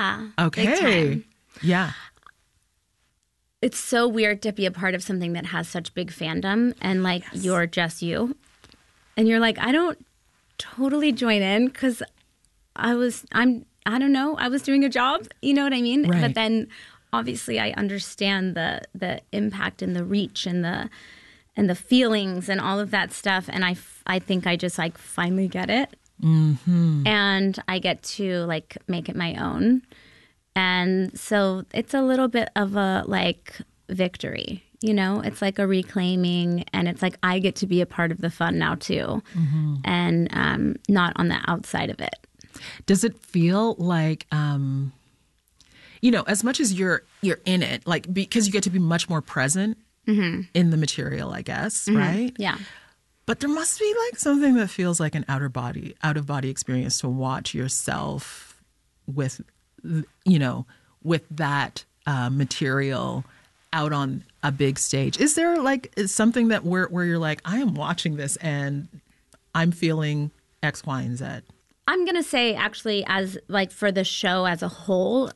Yeah. Big Okay. time. Yeah. It's so weird to be a part of something that has such big fandom and like you're just you. And you're like, I don't totally join in because I don't know, I was doing a job. You know what I mean? Right. But then obviously I understand the impact and the reach and the feelings and all of that stuff. And I think I just like finally get it. Mm-hmm. And I get to like make it my own. And so it's a little bit of a like victory, you know, it's like a reclaiming, and it's like I get to be a part of the fun now too, and not on the outside of it. Does it feel like, you know, as much as you're in it, like because you get to be much more present in the material, I guess, right? Yeah. But there must be like something that feels like an out of body experience to watch yourself with, you know, with that material out on a big stage. Is there like something that where you're like, I am watching this and I'm feeling X, Y, and Z? I'm going to say actually as like for the show as a whole,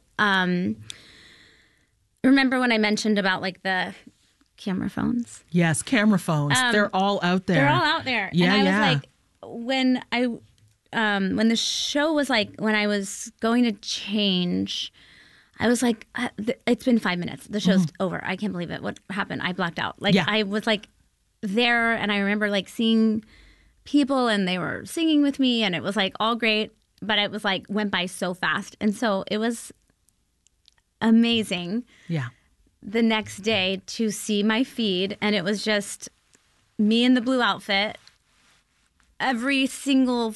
remember when I mentioned about like the camera phones? Yes, camera phones. They're all out there. They're all out there. Yeah, and I yeah. was like, when the show was like, when I was going to change, I was like, it's been 5 minutes. The show's over. I can't believe it. What happened? I blacked out. Like I was like there, and I remember like seeing people and they were singing with me, and it was like all great, but it was like went by so fast. And so it was amazing. Yeah. The next day to see my feed, and it was just me in the blue outfit, every single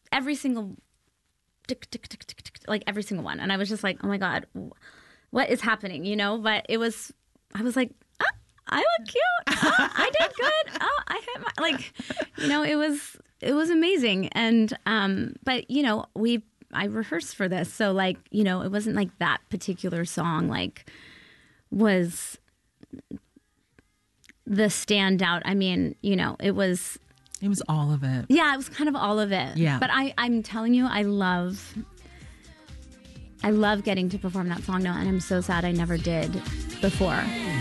tick, tick, tick, tick, tick, like every single one. And I was just like, oh my God, what is happening? You know, but I was like, oh, I look cute. Oh, I did good. Oh, I hit my, like, you know, it was amazing. And, but you know, I rehearsed for this. So like, you know, it wasn't like that particular song, like, was the standout. I mean, you know, it was all of it. Yeah, it was kind of all of it. Yeah. But I'm telling you, I love getting to perform that song now, and I'm so sad I never did before.